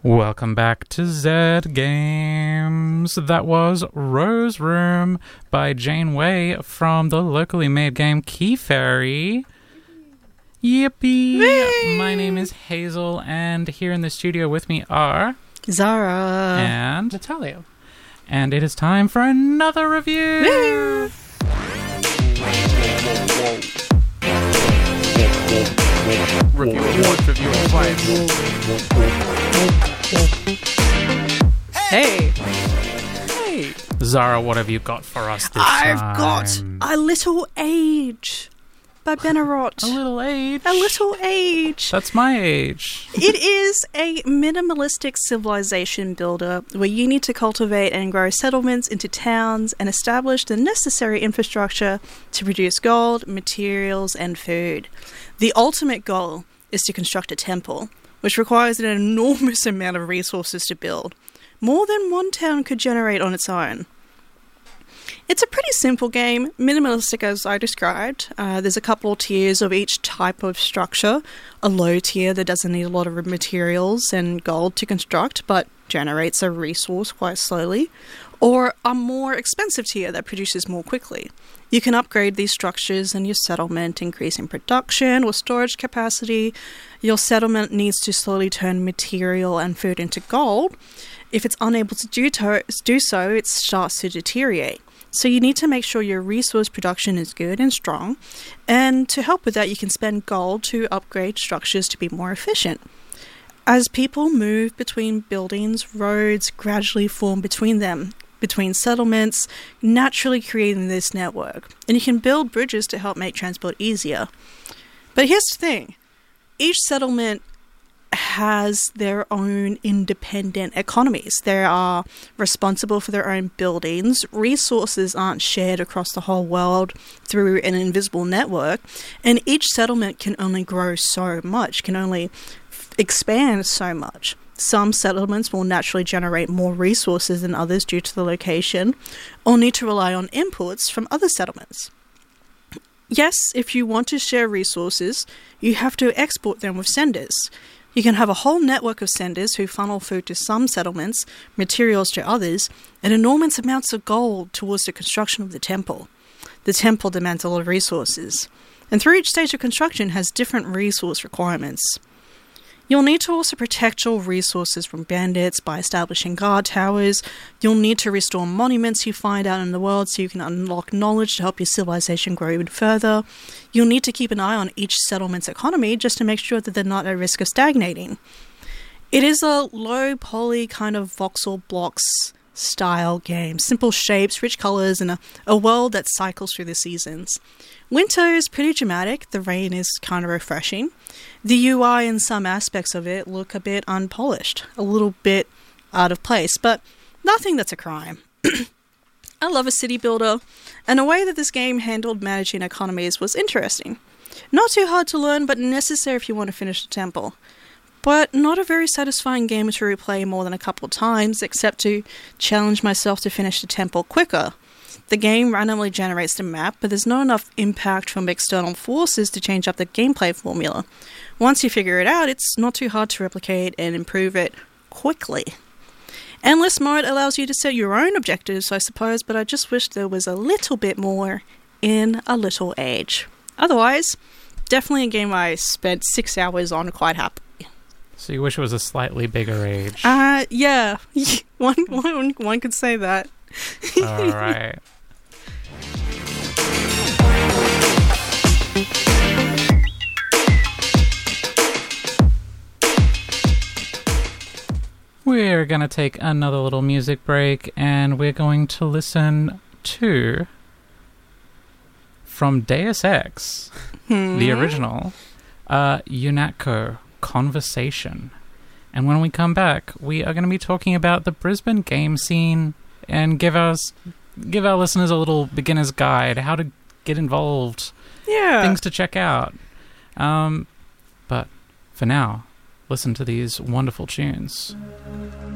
Welcome back to Zed Games. That was Rose Room by Jane Way from the locally made game Key Fairy. Yippee! Whee! My name is Hazel, and here in the studio with me are Zara and Natalia. And it is time for another review! Woo! Review awards, review advice. Hey, Zara, what have you got for us this I've time? got A Little Age by Benarot. A Little Age. A Little Age. That's my age. It is a minimalistic civilization builder where you need to cultivate and grow settlements into towns and establish the necessary infrastructure to produce gold, materials, and food. The ultimate goal is to construct a temple, which requires an enormous amount of resources to build, more than one town could generate on its own. It's a pretty simple game, minimalistic as I described. There's a couple of tiers of each type of structure. A low tier that doesn't need a lot of materials and gold to construct, but generates a resource quite slowly. Or a more expensive tier that produces more quickly. You can upgrade these structures in your settlement, increasing production or storage capacity. Your settlement needs to slowly turn material and food into gold. If it's unable to do so, it starts to deteriorate. So you need to make sure your resource production is good and strong. And to help with that, you can spend gold to upgrade structures to be more efficient. As people move between buildings, roads gradually form between them, between settlements, naturally creating this network. And you can build bridges to help make transport easier. But here's the thing. Each settlement has their own independent economies. They are responsible for their own buildings. Resources aren't shared across the whole world through an invisible network. And each settlement can only grow so much, can only expand so much. Some settlements will naturally generate more resources than others due to the location, or need to rely on inputs from other settlements. Yes, if you want to share resources, you have to export them with senders. You can have a whole network of senders who funnel food to some settlements, materials to others, and enormous amounts of gold towards the construction of the temple. The temple demands a lot of resources, and through each stage of construction has different resource requirements. You'll need to also protect your resources from bandits by establishing guard towers. You'll need to restore monuments you find out in the world so you can unlock knowledge to help your civilization grow even further. You'll need to keep an eye on each settlement's economy just to make sure that they're not at risk of stagnating. It is a low poly kind of voxel blocks style game. Simple shapes, rich colours, and a world that cycles through the seasons. Winter is pretty dramatic. The rain is kind of refreshing. The UI and some aspects of it look a bit unpolished, a little bit out of place, but nothing that's a crime. I love a city builder, and a way that this game handled managing economies was interesting. Not too hard to learn, but necessary if you want to finish the temple. But not a very satisfying game to replay more than a couple of times, except to challenge myself to finish the temple quicker. The game randomly generates the map, but there's not enough impact from external forces to change up the gameplay formula. Once you figure it out, it's not too hard to replicate and improve it quickly. Endless mode allows you to set your own objectives, I suppose, but I just wish there was a little bit more in A Little Age. Otherwise, definitely a game I spent 6 hours on quite happily. So you wish it was a slightly bigger age? Yeah. One could say that. All right. We're going to take another little music break, and we're going to listen to, from Deus Ex, the original, UNATCO, Conversation. And when we come back, we are going to be talking about the Brisbane game scene and give our listeners a little beginner's guide, how to get involved, things to check out. But for now, listen to these wonderful tunes.